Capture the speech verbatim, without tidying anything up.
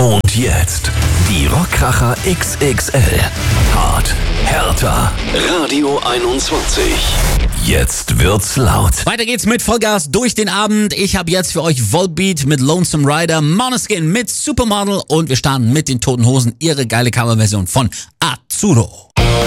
Und jetzt die Rockkracher X X L. Hart, härter. Radio einundzwanzig. Jetzt wird's laut. Weiter geht's mit Vollgas durch den Abend. Ich habe jetzt für euch Volbeat mit Lonesome Rider, Måneskin mit Supermodel und wir starten mit den Toten Hosen, ihre geile Coverversion von Azzurro.